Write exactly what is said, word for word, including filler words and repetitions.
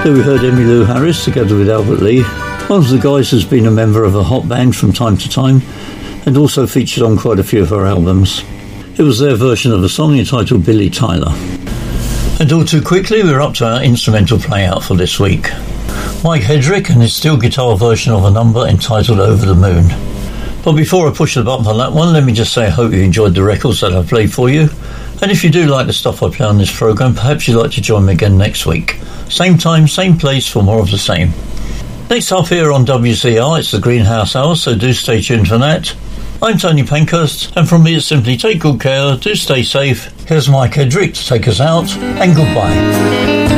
There we heard Emmylou Harris together with Albert Lee. One of the guys has been a member of a hot band from time to time and also featured on quite a few of her albums. It was their version of a song entitled Billy Tyler. And all too quickly, we're up to our instrumental play-out for this week. Mike Hedrick and his steel guitar version of a number entitled Over the Moon. But before I push the button on that one, let me just say I hope you enjoyed the records that I played for you. And if you do like the stuff I play on this programme, perhaps you'd like to join me again next week. Same time, same place for more of the same. Next up here on W C R, it's the Greenhouse Hour, so do stay tuned for that. I'm Tony Pankhurst, and from me it's simply take good care, do stay safe. Here's Mike Hedrick to take us out, and goodbye.